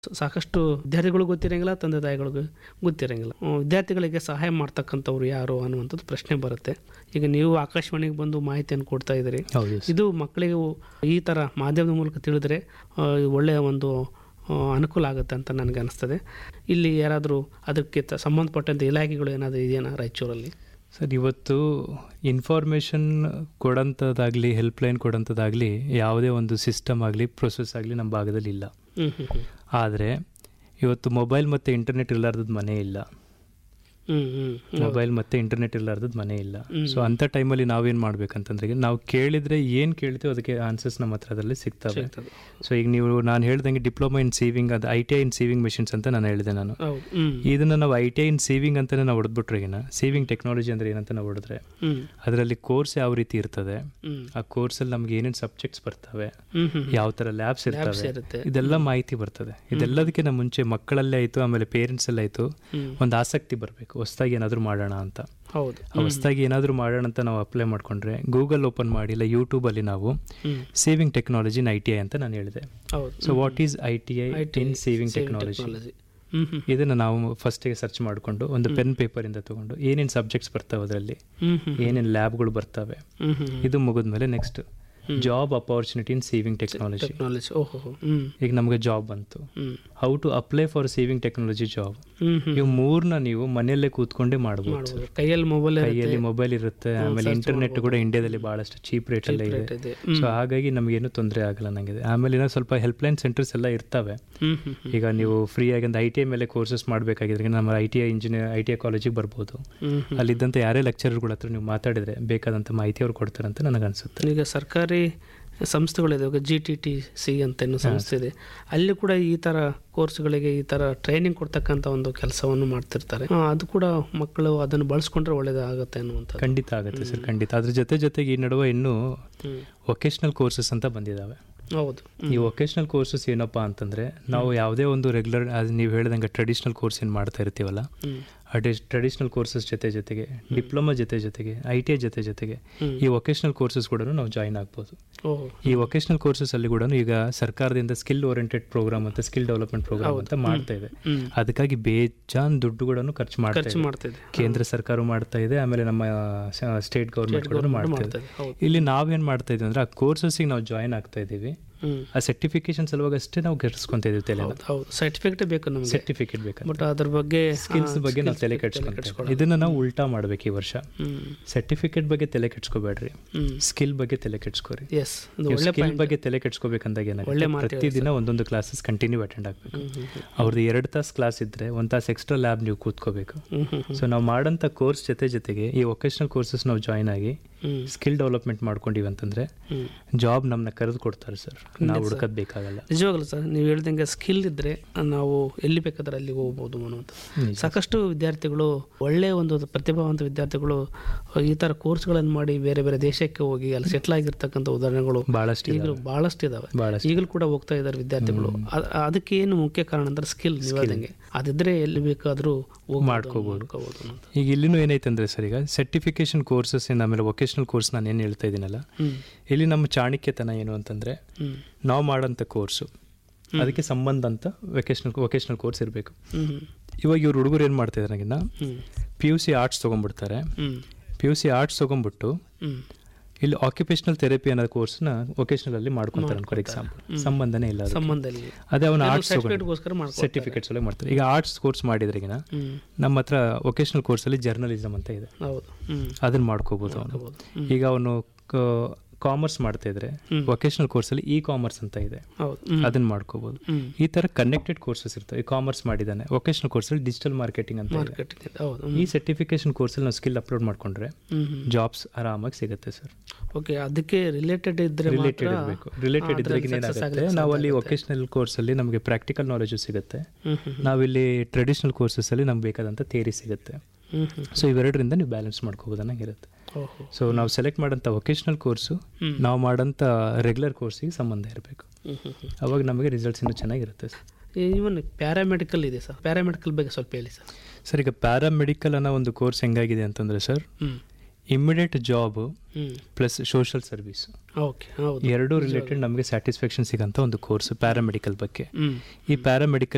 ಸಾಕಷ್ಟು ವಿದ್ಯಾರ್ಥಿಗಳು ಗೊತ್ತಿರಂಗಿಲ್ಲ, ತಂದೆ ತಾಯಿಗಳಿಗೂ ಗೊತ್ತಿರಂಗಿಲ್ಲ. ವಿದ್ಯಾರ್ಥಿಗಳಿಗೆ ಸಹಾಯ ಮಾಡ್ತಕ್ಕಂಥವ್ರು ಯಾರು ಅನ್ನುವಂಥದ್ದು ಪ್ರಶ್ನೆ ಬರುತ್ತೆ. ಈಗ ನೀವು ಆಕಾಶವಾಣಿಗೆ ಬಂದು ಮಾಹಿತಿಯನ್ನು ಕೊಡ್ತಾ ಇದ್ದೀರಿ. ಇದು ಮಕ್ಕಳಿಗೆ ಈ ಥರ ಮಾಧ್ಯಮದ ಮೂಲಕ ತಿಳಿದ್ರೆ ಒಳ್ಳೆಯ ಒಂದು ಅನುಕೂಲ ಆಗುತ್ತೆ ಅಂತ ನನಗೆ ಅನಿಸ್ತದೆ. ಇಲ್ಲಿ ಯಾರಾದರೂ ಅದಕ್ಕೆ ಸಂಬಂಧಪಟ್ಟಂಥ ಇಲಾಖೆಗಳು ಏನಾದರೂ ಇದೆಯಾ ರಾಯಚೂರಲ್ಲಿ? ಸರ್, ಇವತ್ತು ಇನ್ಫಾರ್ಮೇಷನ್ ಕೊಡೋಂಥದ್ದಾಗಲಿ, ಹೆಲ್ಪ್ಲೈನ್ ಕೊಡೋಂಥದ್ದಾಗಲಿ, ಯಾವುದೇ ಒಂದು ಸಿಸ್ಟಮ್ ಆಗಲಿ, ಪ್ರೊಸೆಸ್ ಆಗಲಿ ನಮ್ಮ ಭಾಗದಲ್ಲಿ ಇಲ್ಲ. ಆದರೆ ಇವತ್ತು ಮೊಬೈಲ್ ಮತ್ತು ಇಂಟರ್ನೆಟ್ ಇರಲಾರ್ದದ್ದು ಮನೆ ಇಲ್ಲ. ಮೊಬೈಲ್ ಮತ್ತು ಇಂಟರ್ನೆಟ್ ಇರಲಾರ್ದದ್ದು ಮನೆ ಇಲ್ಲ. ಸೊ ಅಂಥ ಟೈಮಲ್ಲಿ ನಾವೇನು ಮಾಡ್ಬೇಕಂತಂದ್ರೆ, ನಾವು ಕೇಳಿದರೆ ಏನು ಕೇಳ್ತೀವೋ ಅದಕ್ಕೆ ಆನ್ಸರ್ಸ್ ನಮ್ಮ ಹತ್ರದಲ್ಲಿ ಸಿಗ್ತವೆ. ಸೊ ಈಗ ನಾನು ಹೇಳ್ದಂಗೆ ಡಿಪ್ಲೊಮಾ ಇನ್ ಸೀವಿಂಗ್, ಅದು ITI ಇನ್ ಸೀವಿಂಗ್ ಮೆಷಿನ್ಸ್ ಅಂತ ನಾನು ಹೇಳಿದೆ. ನಾನು ಇದನ್ನು ನಾವು ITI ಇನ್ ಸೀವಿಂಗ್ ಅಂತಲೇ ನಾವು ಹೊಡೆದ್ಬಿಟ್ರೆಗಿನ ಸೀವಿಂಗ್ ಟೆಕ್ನಾಲಜಿ ಅಂದರೆ ಏನಂತ ನಾವು ಹೊಡೆದ್ರೆ ಅದರಲ್ಲಿ ಕೋರ್ಸ್ ಯಾವ ರೀತಿ ಇರ್ತದೆ, ಆ ಕೋರ್ಸಲ್ಲಿ ನಮ್ಗೆ ಏನೇನು ಸಬ್ಜೆಕ್ಟ್ಸ್ ಬರ್ತವೆ, ಯಾವ ಥರ ಲ್ಯಾಬ್ಸ್ ಇರ್ತವೆ, ಇದೆಲ್ಲ ಮಾಹಿತಿ ಬರ್ತದೆ. ಇದೆಲ್ಲದಕ್ಕಿಂತ ಮುಂಚೆ ಮಕ್ಕಳಲ್ಲೇ ಆಯಿತು, ಆಮೇಲೆ ಪೇರೆಂಟ್ಸಲ್ಲೇ ಆಯಿತು, ಒಂದು ಆಸಕ್ತಿ ಬರಬೇಕು ಹೊಸದಾಗಿ ಏನಾದರೂ ಮಾಡೋಣ ಅಂತ. ಹೊಸದಾಗಿ ಏನಾದರೂ ಮಾಡೋಣ ಅಂತ ನಾವು ಅಪ್ಲೈ ಮಾಡಿಕೊಂಡ್ರೆ ಗೂಗಲ್ ಓಪನ್ ಮಾಡಿ, ಇಲ್ಲ ಯೂಟ್ಯೂಬಲ್ಲಿ ನಾವು ಸೇವಿಂಗ್ ಟೆಕ್ನಾಲಜಿ ಇನ್ ITI ಅಂತ ನಾನು ಹೇಳಿದೆ. So what is ITI in saving technology? ಇದನ್ನು ನಾವು ಫಸ್ಟಿಗೆ ಸರ್ಚ್ ಮಾಡಿಕೊಂಡು ಒಂದು ಪೆನ್ ಪೇಪರಿಂದ ತೊಗೊಂಡು ಏನೇನು ಸಬ್ಜೆಕ್ಟ್ಸ್ ಬರ್ತವೆ, ಅದರಲ್ಲಿ ಏನೇನು ಲ್ಯಾಬ್ಗಳು ಬರ್ತವೆ, ಇದು ಮುಗಿದ್ಮೇಲೆ ನೆಕ್ಸ್ಟ್ ಜಾಬ್ ಅಪಾರ್ಚುನಿಟಿ ಇನ್ ಸೇವಿಂಗ್ ಟೆಕ್ನಾಲಜಿ. ಈಗ ನಮಗೆ ಜಾಬ್ ಬಂತು, how to apply for saving technology job. ಇವು ಮೂರನ್ನ ನೀವು ಮನೆಯಲ್ಲೇ ಕೂತ್ಕೊಂಡೇ ಮಾಡ್ಬೋದು. ಕೈಯಲ್ಲಿ ಮೊಬೈಲ್ ಇರುತ್ತೆ, ಆಮೇಲೆ ಇಂಟರ್ನೆಟ್ ಕೂಡ ಇಂಡಿಯಾದಲ್ಲಿ ಬಹಳಷ್ಟು ಚೀಪ್ ರೇಟಲ್ಲೇ ಇದೆ. ಸೊ ಹಾಗಾಗಿ ನಮಗೇನು ತೊಂದರೆ ಆಗಲ್ಲ ನನಗಿದೆ. ಆಮೇಲೆ ಏನೋ ಸ್ವಲ್ಪ ಹೆಲ್ಪ್ಲೈನ್ ಸೆಂಟರ್ಸ್ ಎಲ್ಲ ಇರ್ತವೆ. ಈಗ ನೀವು ಫ್ರೀ ಆಗಿ ಒಂದು ITI ಮೇಲೆ ಕೋರ್ಸಸ್ ಮಾಡಬೇಕಾಗಿದ್ರೆ ನಮ್ಮ ITI ಕಾಲೇಜಿಗೆ ಬರ್ಬೋದು. ಅಲ್ಲಿದ್ದಂಥ ಯಾರೇ ಲೆಕ್ಚರರ್ಗಳ ಹತ್ರ ನೀವು ಮಾತಾಡಿದ್ರೆ ಬೇಕಾದಂಥ ಮಾಹಿತಿ ಅವ್ರು ಕೊಡ್ತಾರೆ ಅಂತ ನನಗನ್ಸುತ್ತೆ. ಈಗ ಸರ್ಕಾರಿ ಸಂಸ್ಥೆಗಳಿದೆ, GTTC ಅಂತ ಇನ್ನೂ ಸಂಸ್ಥೆ ಇದೆ, ಅಲ್ಲಿ ಕೂಡ ಈ ಥರ ಕೋರ್ಸ್ಗಳಿಗೆ ಈ ಥರ ಟ್ರೈನಿಂಗ್ ಕೊಡ್ತಕ್ಕಂಥ ಒಂದು ಕೆಲಸವನ್ನು ಮಾಡ್ತಿರ್ತಾರೆ. ಅದು ಕೂಡ ಮಕ್ಕಳು ಅದನ್ನು ಬಳಸ್ಕೊಂಡ್ರೆ ಒಳ್ಳೇದಾಗುತ್ತೆ ಅನ್ನುವಂಥ. ಖಂಡಿತ ಆಗುತ್ತೆ ಸರ್, ಖಂಡಿತ. ಅದ್ರ ಜೊತೆಗೆ ಈ ನಡುವೆ ಇನ್ನೂ ವೊಕೇಶ್ನಲ್ ಕೋರ್ಸಸ್ ಅಂತ ಬಂದಿದ್ದಾವೆ. ಹೌದು. ಈ ವೊಕೇಶ್ನಲ್ ಕೋರ್ಸಸ್ ಏನಪ್ಪ ಅಂತಂದರೆ, ನಾವು ಯಾವುದೇ ಒಂದು ರೆಗ್ಯುಲರ್, ಅದು ನೀವು ಹೇಳಿದಂಗೆ ಟ್ರೆಡಿಷ್ನಲ್ ಕೋರ್ಸ್ ಏನು ಮಾಡ್ತಾ ಇರ್ತೀವಲ್ಲ, ಟ್ರೆಡಿಷ್ನಲ್ ಕೋರ್ಸಸ್ ಜೊತೆಗೆ ಡಿಪ್ಲೊಮಾ ಜೊತೆಗೆ ITI ಜೊತೆಗೆ ಈ ವೊಕೇಶ್ನಲ್ ಕೋರ್ಸಸ್ ಕೂಡ ನಾವು ಜಾಯಿನ್ ಆಗ್ಬೋದು. ಈ ವೊಕೇಶ್ನಲ್ ಕೋರ್ಸಸ್ ಅಲ್ಲಿ ಕೂಡ ಈಗ ಸರ್ಕಾರದಿಂದ ಸ್ಕಿಲ್ ಓರಿಯೆಂಟೆಡ್ ಪ್ರೋಗ್ರಾಮ್ ಅಂತ, ಸ್ಕಿಲ್ ಡೆವಲಪ್ಮೆಂಟ್ ಪ್ರೋಗ್ರಾಮ್ ಅಂತ ಮಾಡ್ತಾ ಇದೆ. ಅದಕ್ಕಾಗಿ ಬೇಜಾನ್ ದುಡ್ಡು ಕೂಡ ಖರ್ಚು ಮಾಡ್ತಾ ಇದೆ. ಕೇಂದ್ರ ಸರ್ಕಾರ ಮಾಡ್ತಾ ಇದೆ, ಆಮೇಲೆ ನಮ್ಮ ಸ್ಟೇಟ್ ಗೌರ್ಮೆಂಟ್ ಕೂಡ ಮಾಡ್ತಾ ಇದೆ. ಇಲ್ಲಿ ನಾವೇನು ಮಾಡ್ತಾ ಇದೀವಿ ಅಂದ್ರೆ, ಆ ಕೋರ್ಸಸ್ಗೆ ನಾವು ಜಾಯಿನ್ ಆಗ್ತಾ ಇದ್ದೀವಿ, ಆ ಸರ್ಟಿಫಿಕೇಶನ್ ಸಲುವಾಗಿ ಅಷ್ಟೇ ನಾವು ಗೆರ್ಸ್ಕೊಂತ ಇದೀವಿ ತಲೆ. ಸರ್ಟಿಫಿಕೇಟ್ ಬೇಕು ನಮಗೆ, ಸರ್ಟಿಫಿಕೇಟ್ ಬೇಕು. ಬಟ್ ಅದ್ರ ಬಗ್ಗೆ ಸ್ಕಿಲ್ಸ್ ಬಗ್ಗೆ ನಾವು ತಲೆ ಕೆಡ್ಸ್ಕೊಂತೀವಿ. ಇದನ್ನ ನಾವು ಉಲ್ಟಾ ಮಾಡ್ಬೇಕು ಈ ವರ್ಷ. ಸರ್ಟಿಫಿಕೇಟ್ ಬಗ್ಗೆ ತಲೆ ಕೆಡ್ಸ್ಕೋಬೇಡ್ರಿ, ಸ್ಕಿಲ್ ಬಗ್ಗೆ ತಲೆ ಕೆಡ್ಸ್ಕೋರಿ. ಸ್ಕಿಲ್ ಬಗ್ಗೆ ತಲೆ ಕೆಡ್ಸ್ಕೋಬೇಕಂದಾಗ ಏನಾಗುತ್ತೆ, ಪ್ರತಿದಿನ ಒಂದೊಂದು ಕ್ಲಾಸಸ್ ಕಂಟಿನ್ಯೂ ಅಟೆಂಡ್ ಆಗಬೇಕು. ಅವ್ರದ್ದು 2 ತಾಸು ಕ್ಲಾಸ್ ಇದ್ರೆ 1 ತಾಸು ಎಕ್ಸ್ಟ್ರಾ ಲ್ಯಾಬ್ ನೀವು ಕೂತ್ಕೋಬೇಕು. ಸೊ ನಾವು ಮಾಡೋಂಥ ಕೋರ್ಸ್ ಜೊತೆಗೆ ಈ ವೊಕೇಶನಲ್ ಕೋರ್ಸಸ್ ನಾವು ಜಾಯಿನ್ ಆಗಿ ಸ್ಕಿಲ್ ಡೆವಲಪ್ಮೆಂಟ್ ಮಾಡ್ಕೊಂಡಿವಿ ಅಂತಂದ್ರೆ ಜಾಬ್ ನಮ್ಮನ್ನ ಕರೆದು ಕೊಡ್ತಾರೆ ಸರ್, ನಾವು ಹುಡುಕದ್ ಬೇಕಾಗಲ್ಲ. ನಿಜವಾಗಲ್ಲ ಸರ್, ನೀವು ಹೇಳ್ದಂಗೆ ಸ್ಕಿಲ್ ಇದ್ರೆ ನಾವು ಎಲ್ಲಿ ಬೇಕಾದ್ರೆ ಅಲ್ಲಿ ಹೋಗ್ಬೋದು ಅನ್ನೋದು. ಸಾಕಷ್ಟು ವಿದ್ಯಾರ್ಥಿಗಳು, ಒಳ್ಳೆಯ ಒಂದು ಪ್ರತಿಭಾವಂತ ವಿದ್ಯಾರ್ಥಿಗಳು ಈ ಥರ ಕೋರ್ಸ್ಗಳನ್ನು ಮಾಡಿ ಬೇರೆ ಬೇರೆ ದೇಶಕ್ಕೆ ಹೋಗಿ ಅಲ್ಲಿ ಸೆಟ್ಲ್ ಆಗಿರ್ತಕ್ಕಂಥ ಉದಾಹರಣೆಗಳು ಬಹಳಷ್ಟು ಇದಾವೆ. ಈಗಲೂ ಕೂಡ ಹೋಗ್ತಾ ಇದ್ದಾರೆ ವಿದ್ಯಾರ್ಥಿಗಳು. ಅದಕ್ಕೆ ಏನು ಮುಖ್ಯ ಕಾರಣ ಅಂದ್ರೆ ಸ್ಕಿಲ್. ನೀವು ಹೇಳ್ದಂಗೆ ಅದಿದ್ರೆ ಎಲ್ಲಿ ಬೇಕಾದರೂ ಮಾಡ್ಕೋಬಹುದು. ಈಗ ಇಲ್ಲಿನೂ ಏನೈತೆ ಅಂದ್ರೆ ಸರ್, ಈಗ ಸರ್ಟಿಫಿಕೇಶನ್ ಕೋರ್ಸಸ್ ಆಮೇಲೆ ವೊಕೇಶನಲ್ ಕೋರ್ಸ್ ನಾನು ಏನು ಹೇಳ್ತಾ ಇದ್ದೀನಲ್ಲ, ಇಲ್ಲಿ ನಮ್ಮ ಚಾಣಕ್ಯತನ ಏನು ಅಂತಂದ್ರೆ, ನಾವು ಮಾಡೋಂಥ ಕೋರ್ಸು ಅದಕ್ಕೆ ಸಂಬಂಧ ಅಂತ ವೊಕೇಶನಲ್ ಕೋರ್ಸ್ ಇರಬೇಕು. ಇವಾಗ ಇವ್ರು ಹುಡುಗರು ಏನು ಮಾಡ್ತಾ ಇದ್ದಾರೆ, PUC ಆರ್ಟ್ಸ್ ತೊಗೊಂಡ್ಬಿಡ್ತಾರೆ. PUC ಆರ್ಟ್ಸ್ ತೊಗೊಂಡ್ಬಿಟ್ಟು ಇಲ್ಲಿ ಆಕ್ಯುಪೇಷನಲ್ ಥೆರಪಿ ಅನ್ನೋ ಕೋರ್ಸ್ನ ವೊಕೇಶನಲ್ ಅಲ್ಲಿ ಮಾಡ್ಕೊಂತಾರೆ. ಫಾರ್ ಎಕ್ಸಾಂಪಲ್, ಸಂಬಂಧನೇ ಇಲ್ಲ, ಅದೇ ಅವನ ಆರ್ಟ್ಸ್ ಸರ್ಟಿಫಿಕೇಟ್ಸ್ ಎಲ್ಲ ಮಾಡ್ತಾರೆ. ಈಗ ಆರ್ಟ್ಸ್ ಕೋರ್ಸ್ ಮಾಡಿದ್ರೆಗಿನ ನಮ್ಮ ಹತ್ರ ವೊಕೇಶನಲ್ ಕೋರ್ಸಲ್ಲಿ ಜರ್ನಲಿಸಮ್ ಅಂತ ಇದೆ, ಅದನ್ನ ಮಾಡ್ಕೋಬಹುದು ಅವನು. ಈಗ ಅವನು ಕಾಮರ್ಸ್ ಮಾಡ್ತಾ ಇದ್ರೆ ವೊಕೇಶನಲ್ ಕೋರ್ಸಲ್ಲಿ ಕಾಮರ್ಸ್ ಅಂತ ಇದೆ, ಅದನ್ನ ಮಾಡ್ಕೋಬಹುದು. ಈ ತರ ಕನೆಕ್ಟೆಡ್ ಕೋರ್ಸಸ್ ಇರ್ತವೆ. ಕಾಮರ್ಸ್ ಮಾಡಿದ್ದಾನೆ, ವೊಕೇಶನಲ್ ಕೋರ್ಸಲ್ಲಿ ಡಿಜಿಟಲ್ ಮಾರ್ಕೆಟಿಂಗ್ ಅಂತ ಇದೆ. ಈ ಸರ್ಟಿಫಿಕೇಶನ್ ಕೋರ್ಸಲ್ಲಿ ನಾವು ಸ್ಕಿಲ್ ಅಪ್ಲೋಡ್ ಮಾಡ್ಕೊಂಡ್ರೆ ಜಾಬ್ಸ್ ಆರಾಮಾಗಿ ಸಿಗುತ್ತೆ ಸರ್. ಓಕೆ, ಅದಕ್ಕೆ ರಿಲೇಟೆಡ್ ಇದ್ರೆ ಏನಾಗುತ್ತೆ, ನಾವು ಅಲ್ಲಿ ವೊಕೇಶನಲ್ ಕೋರ್ಸಲ್ಲಿ ನಮಗೆ ಪ್ರಾಕ್ಟಿಕಲ್ ನಾಲೆಜ್ ಸಿಗುತ್ತೆ, ನಾವಿಲ್ಲಿ ಟ್ರೆಡಿಷನಲ್ ಕೋರ್ಸಸ್ ಅಲ್ಲಿ ನಮ್ಗೆ ಬೇಕಾದಂಥ ಥಿಯರಿ ಸಿಗುತ್ತೆ. ಸೊ ಇವೆರಡರಿಂದ ನೀವು ಬ್ಯಾಲೆನ್ಸ್ ಮಾಡ್ಕೋಬೋದಂಗಿರುತ್ತೆ. ಸೊ ನಾವು ಸೆಲೆಕ್ಟ್ ಮಾಡೋಂಥ ವೊಕೇಶನಲ್ ಕೋರ್ಸು ನಾವು ಮಾಡೋಂಥ ರೆಗ್ಯುಲರ್ ಕೋರ್ಸಿಗೆ ಸಂಬಂಧ ಇರಬೇಕು, ಅವಾಗ ನಮಗೆ ರಿಸಲ್ಟ್ಸ್ ಇನ್ನೂ ಚೆನ್ನಾಗಿರುತ್ತೆ. ಈವನ್ ಪ್ಯಾರಾಮೆಡಿಕಲ್ ಇದೆ ಸರ್, ಪ್ಯಾರಾಮೆಡಿಕಲ್ ಬಗ್ಗೆ ಸ್ವಲ್ಪ ಹೇಳಿ ಸರ್. ಸರ್, ಈಗ ಪ್ಯಾರಾಮೆಡಿಕಲ್ ಅನ್ನೋ ಒಂದು ಕೋರ್ಸ್ ಹೆಂಗಾಗಿದೆ ಅಂತಂದರೆ sir, immediate job plus social service ಎರಡೂ ರಿಲೇಟೆಡ್ ನಮಗೆ ಸ್ಯಾಟಿಸ್ಫ್ಯಾಕ್ಷನ್ ಸಿಗೋಂಥ ಒಂದು ಕೋರ್ಸ್ ಪ್ಯಾರಾಮೆಡಿಕಲ್ ಬಗ್ಗೆ. ಈ ಪ್ಯಾರಾಮೆಡಿಕಲ್